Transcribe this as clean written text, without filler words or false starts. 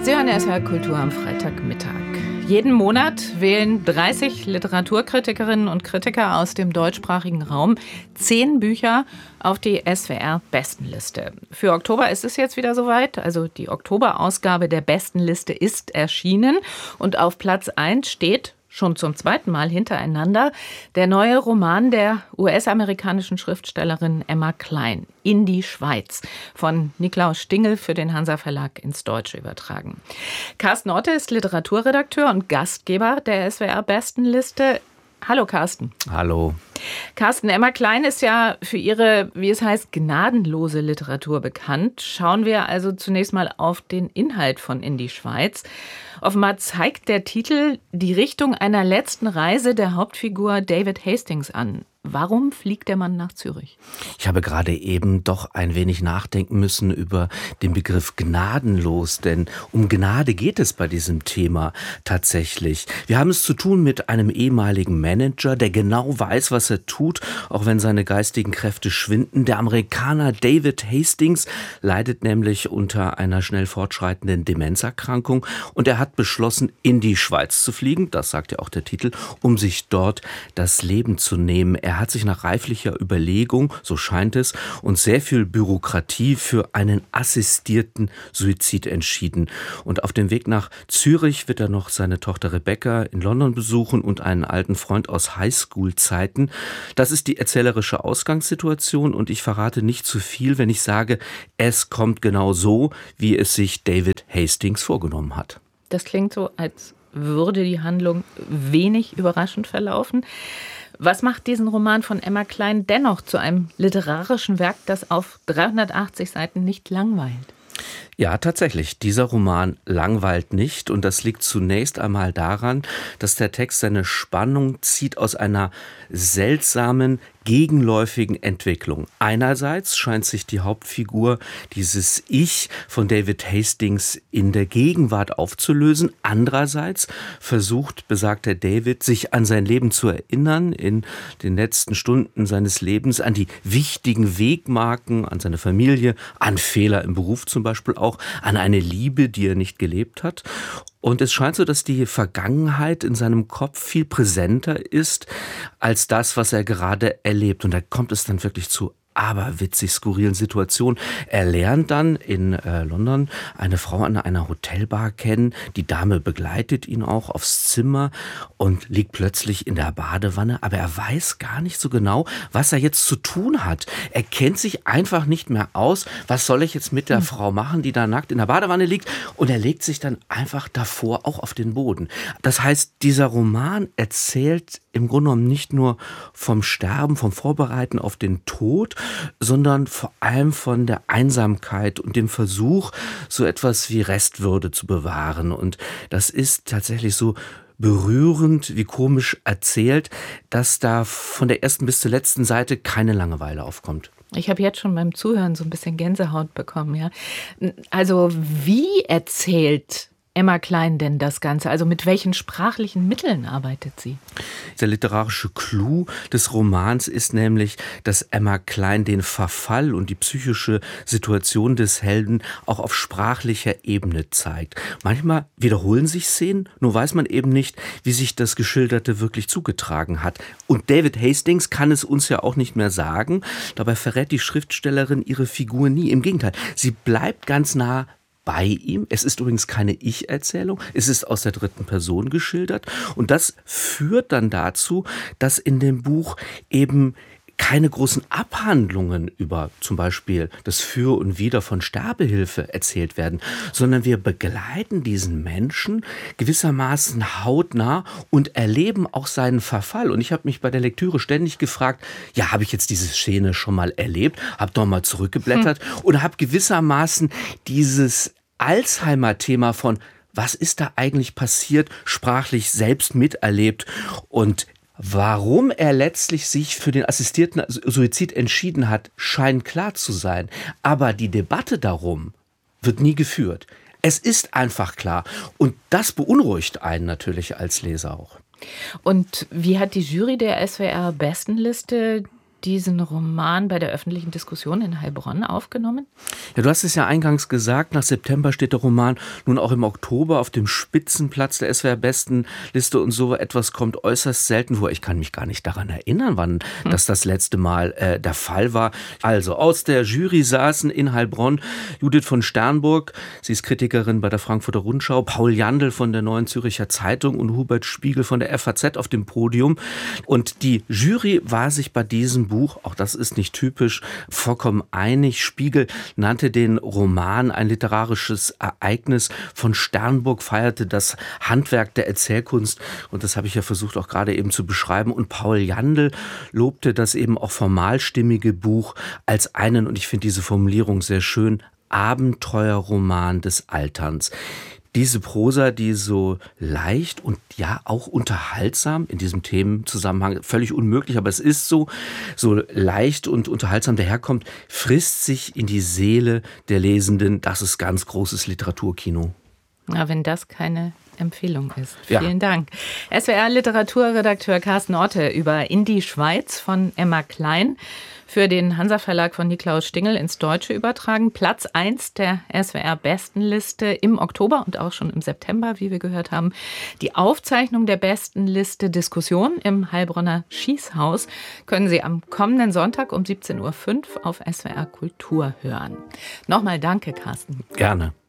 Sie hören SWR Kultur am Freitagmittag. Jeden Monat wählen 30 Literaturkritikerinnen und Kritiker aus dem deutschsprachigen Raum 10 Bücher auf die SWR-Bestenliste. Für Oktober ist es jetzt wieder soweit. Also die Oktoberausgabe der Bestenliste ist erschienen. Und auf Platz 1 steht schon zum zweiten Mal hintereinander der neue Roman der US-amerikanischen Schriftstellerin Emma Cline, In die Schweiz, von Niklaus Stingel für den Hansa Verlag ins Deutsche übertragen. Carsten Otte ist Literaturredakteur und Gastgeber der SWR-Bestenliste. Hallo Carsten. Hallo. Carsten, Emma Cline ist ja für ihre, wie es heißt, gnadenlose Literatur bekannt. Schauen wir also zunächst mal auf den Inhalt von In die Schweiz. Offenbar zeigt der Titel die Richtung einer letzten Reise der Hauptfigur David Hastings an. Warum fliegt der Mann nach Zürich? Ich habe gerade eben doch ein wenig nachdenken müssen über den Begriff gnadenlos, denn um Gnade geht es bei diesem Thema tatsächlich. Wir haben es zu tun mit einem ehemaligen Manager, der genau weiß, was er tut, auch wenn seine geistigen Kräfte schwinden. Der Amerikaner David Hastings leidet nämlich unter einer schnell fortschreitenden Demenzerkrankung und er hat beschlossen, in die Schweiz zu fliegen, das sagt ja auch der Titel, um sich dort das Leben zu nehmen. Er hat sich nach reiflicher Überlegung, so scheint es, und sehr viel Bürokratie für einen assistierten Suizid entschieden. Und auf dem Weg nach Zürich wird er noch seine Tochter Rebecca in London besuchen und einen alten Freund aus Highschool-Zeiten. Das ist die erzählerische Ausgangssituation und ich verrate nicht zu viel, wenn ich sage, es kommt genau so, wie es sich David Hastings vorgenommen hat. Das klingt so, als würde die Handlung wenig überraschend verlaufen. Was macht diesen Roman von Emma Cline dennoch zu einem literarischen Werk, das auf 380 Seiten nicht langweilt? Ja, tatsächlich. Dieser Roman langweilt nicht und das liegt zunächst einmal daran, dass der Text seine Spannung zieht aus einer seltsamen, gegenläufigen Entwicklung. Einerseits scheint sich die Hauptfigur, dieses Ich von David Hastings, in der Gegenwart aufzulösen. Andererseits versucht besagter David, sich an sein Leben zu erinnern, in den letzten Stunden seines Lebens, an die wichtigen Wegmarken, an seine Familie, an Fehler im Beruf zum Beispiel auch, an eine Liebe, die er nicht gelebt hat. Und es scheint so, dass die Vergangenheit in seinem Kopf viel präsenter ist als das, was er gerade erlebt. Und da kommt es dann wirklich zu aberwitzig skurrilen Situationen. Er lernt dann in London eine Frau an einer Hotelbar kennen. Die Dame begleitet ihn auch aufs Zimmer und liegt plötzlich in der Badewanne. Aber er weiß gar nicht so genau, was er jetzt zu tun hat. Er kennt sich einfach nicht mehr aus. Was soll ich jetzt mit der Frau machen, die da nackt in der Badewanne liegt? Und er legt sich dann einfach davor auch auf den Boden. Das heißt, dieser Roman erzählt im Grunde genommen nicht nur vom Sterben, vom Vorbereiten auf den Tod, sondern vor allem von der Einsamkeit und dem Versuch, so etwas wie Restwürde zu bewahren. Und das ist tatsächlich so berührend, wie komisch erzählt, dass da von der ersten bis zur letzten Seite keine Langeweile aufkommt. Ich habe jetzt schon beim Zuhören so ein bisschen Gänsehaut bekommen, ja. Also wie erzählt Emma Cline denn das Ganze? Also mit welchen sprachlichen Mitteln arbeitet sie? Der literarische Clou des Romans ist nämlich, dass Emma Cline den Verfall und die psychische Situation des Helden auch auf sprachlicher Ebene zeigt. Manchmal wiederholen sich Szenen, nur weiß man eben nicht, wie sich das Geschilderte wirklich zugetragen hat. Und David Hastings kann es uns ja auch nicht mehr sagen. Dabei verrät die Schriftstellerin ihre Figur nie. Im Gegenteil, sie bleibt ganz nah bei ihm. Es ist übrigens keine Ich-Erzählung, es ist aus der dritten Person geschildert und das führt dann dazu, dass in dem Buch eben keine großen Abhandlungen über zum Beispiel das Für und Wider von Sterbehilfe erzählt werden, sondern wir begleiten diesen Menschen gewissermaßen hautnah und erleben auch seinen Verfall. Und ich habe mich bei der Lektüre ständig gefragt, ja, habe ich jetzt diese Szene schon mal erlebt, habe doch mal zurückgeblättert oder habe gewissermaßen dieses Alzheimer-Thema von was ist da eigentlich passiert, sprachlich selbst miterlebt und warum er letztlich sich für den assistierten Suizid entschieden hat, scheint klar zu sein. Aber die Debatte darum wird nie geführt. Es ist einfach klar. Und das beunruhigt einen natürlich als Leser auch. Und wie hat die Jury der SWR-Bestenliste diesen Roman bei der öffentlichen Diskussion in Heilbronn aufgenommen? Ja, du hast es ja eingangs gesagt, nach September steht der Roman nun auch im Oktober auf dem Spitzenplatz der SWR-Bestenliste und so etwas kommt äußerst selten vor. Ich kann mich gar nicht daran erinnern, wann das letzte Mal der Fall war. Also aus der Jury saßen in Heilbronn Judith von Sternburg, sie ist Kritikerin bei der Frankfurter Rundschau, Paul Jandl von der Neuen Zürcher Zeitung und Hubert Spiegel von der FAZ auf dem Podium. Und die Jury war sich bei diesem Buch, auch das ist nicht typisch, vollkommen einig. Spiegel nannte den Roman ein literarisches Ereignis. Von Sternburg feierte das Handwerk der Erzählkunst. Und das habe ich ja versucht auch gerade eben zu beschreiben. Und Paul Jandl lobte das eben auch formalstimmige Buch als einen, und ich finde diese Formulierung sehr schön, Abenteuerroman des Alterns. Diese Prosa, die so leicht und ja auch unterhaltsam in diesem Themenzusammenhang, völlig unmöglich, aber es ist so leicht und unterhaltsam daherkommt, frisst sich in die Seele der Lesenden. Das ist ganz großes Literaturkino. Ja, wenn das keine Empfehlung ist. Vielen Dank. SWR-Literaturredakteur Carsten Orte über In die Schweiz von Emma Klein, für den Hansa-Verlag von Niklaus Stingel ins Deutsche übertragen. Platz 1 der SWR-Bestenliste im Oktober und auch schon im September, wie wir gehört haben. Die Aufzeichnung der Bestenliste Diskussion im Heilbronner Schießhaus können Sie am kommenden Sonntag um 17.05 Uhr auf SWR Kultur hören. Nochmal danke, Carsten. Gerne.